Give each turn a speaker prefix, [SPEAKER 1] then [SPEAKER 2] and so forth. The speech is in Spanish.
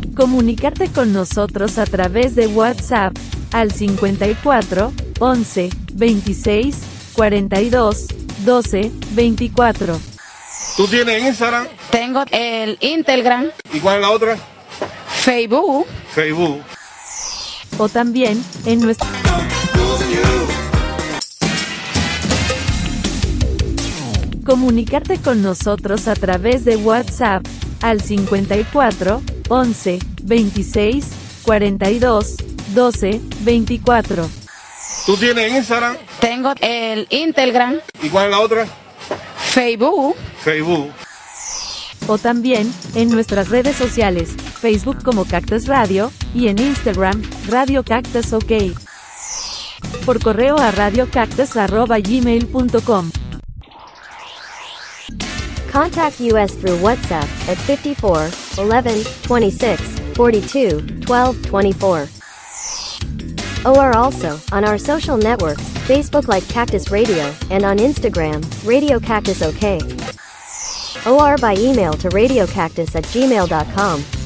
[SPEAKER 1] Comunicarte con nosotros a través de WhatsApp al 54 11 26 42 12 24.
[SPEAKER 2] ¿Tú tienes Instagram?
[SPEAKER 3] Tengo el Instagram.
[SPEAKER 2] ¿Y cuál es la otra?
[SPEAKER 3] Facebook.
[SPEAKER 2] Facebook.
[SPEAKER 1] O también en nuestro... Comunicarte con nosotros a través de WhatsApp al 54 11 26 42 12 24.
[SPEAKER 2] ¿Tú tienes Instagram?
[SPEAKER 3] Tengo el Instagram.
[SPEAKER 2] ¿Y cuál es la otra?
[SPEAKER 3] Facebook.
[SPEAKER 2] Facebook.
[SPEAKER 1] O también en nuestras redes sociales, Facebook como Cactus Radio y en Instagram, Radio Cactus OK. Por correo a radiocactus@gmail.com.
[SPEAKER 4] Contact us through WhatsApp at 54 11 26 42 12 24. Or also on our social networks, Facebook like Cactus Radio, and on Instagram, Radio Cactus OK. Or by email to radiocactus@gmail.com.